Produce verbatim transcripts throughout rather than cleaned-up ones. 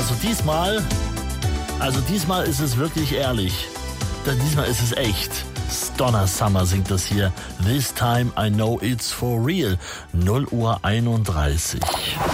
also diesmal, also diesmal ist es wirklich ehrlich. Denn diesmal ist es echt. Donna Summer singt das hier. This time I know it's for real. null Uhr einunddreißig.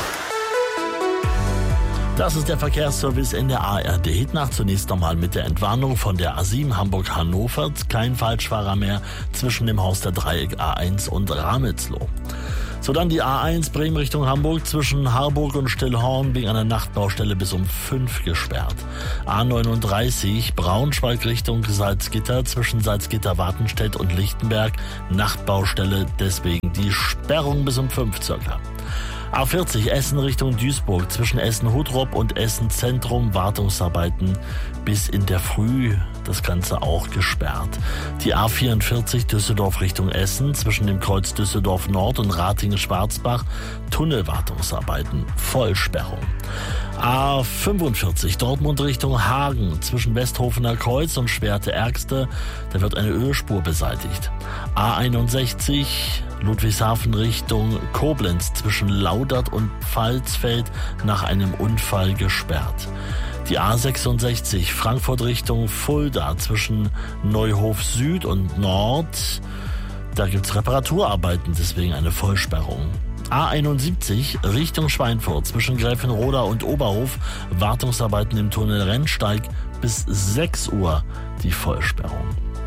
Das ist der Verkehrsservice in der A R D Hitnacht. Zunächst nochmal mit der Entwarnung von der A sieben Hamburg-Hannover. Kein Falschfahrer mehr zwischen dem Haus der Dreieck A eins und Ramelsloh. So, dann die A eins Bremen Richtung Hamburg zwischen Harburg und Stillhorn wegen einer Nachtbaustelle bis um fünf gesperrt. A neununddreißig Braunschweig Richtung Salzgitter zwischen Salzgitter-Wartenstedt und Lichtenberg. Nachtbaustelle, deswegen die Sperrung bis um fünf circa. A vierzig Essen Richtung Duisburg zwischen Essen-Huttrop und Essen-Zentrum. Wartungsarbeiten bis in der Früh. Das Ganze auch gesperrt. Die A vierundvierzig Düsseldorf Richtung Essen zwischen dem Kreuz Düsseldorf Nord und Ratingen-Schwarzbach. Tunnelwartungsarbeiten. Vollsperrung. A fünfundvierzig Dortmund Richtung Hagen zwischen Westhofener Kreuz und Schwerte-Ergste. Da wird eine Ölspur beseitigt. A einundsechzig Ludwigshafen Richtung Koblenz zwischen Laudert und Pfalzfeld nach einem Unfall gesperrt. Die A sechsundsechzig Frankfurt Richtung Fulda zwischen Neuhof Süd und Nord. Da gibt's Reparaturarbeiten, deswegen eine Vollsperrung. A einundsiebzig Richtung Schweinfurt zwischen Gräfenroda und Oberhof. Wartungsarbeiten im Tunnel Rennsteig bis sechs Uhr die Vollsperrung.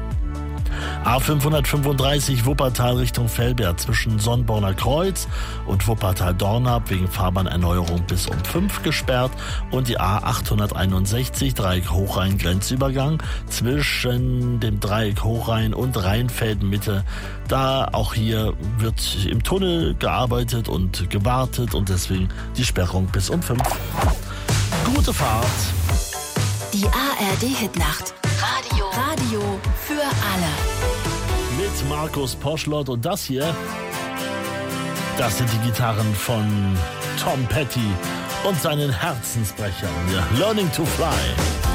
A fünfhundertfünfunddreißig Wuppertal Richtung Velbert zwischen Sonnborner Kreuz und Wuppertal-Dornab wegen Fahrbahnerneuerung bis um fünf gesperrt. Und die A achthunderteinundsechzig Dreieck Hochrhein Grenzübergang zwischen dem Dreieck Hochrhein und Rheinfelden-Mitte. Da auch hier wird im Tunnel gearbeitet und gewartet und deswegen die Sperrung bis um fünf. Gute Fahrt! Die A R D-Hitnacht. Radio. Radio für alle. Mit Markus Poschlott und das hier, das sind die Gitarren von Tom Petty und seinen Herzensbrechern. Ja, Learning to Fly.